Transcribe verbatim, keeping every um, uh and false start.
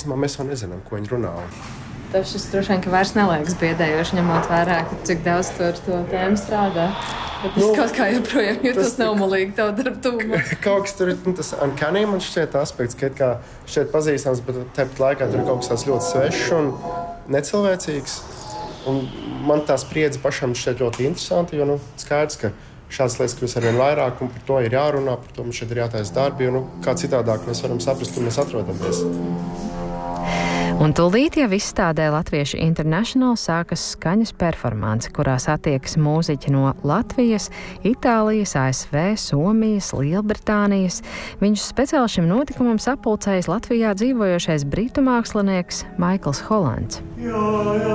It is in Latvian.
īstenībā mēs vēl nezinām, ko viņi runā. Tev šis droši vien, ka vairs neliekas biedējoši, ņemot vērā, ka cik daudz tu ar to tēmu strādā. Bet nu, es kaut kā joprojām jūtos neumalīgi tev darba tuvumā. Kaut kas tur ir, nu, tas uncanny man šķiet aspekts, ka it kā šķiet pazīstams, bet tepat laikā tur ir kaut kas tāds ļoti svešs un necilvēcīgs. Un man tā spriedze pašam šķiet ļoti interesanti, jo, nu, skaidrs, ka šādas lietas kļūst arvien vairāk, un par to ir jārunā, par to mums šeit ir jātaisa darbi, un nu, kā citādāk mēs varam saprast, kur mēs atrodamies. Un tūlīt jau izstādē Latviešu International sākas skaņas performance, kurā satiekas mūziķi no Latvijas, Itālijas, A S V, Somijas, Lielbritānijas. Viņus speciāli šim notikumam sapulcējis Latvijā dzīvojošais britu mākslinieks Maikls Holands. Jā, jā.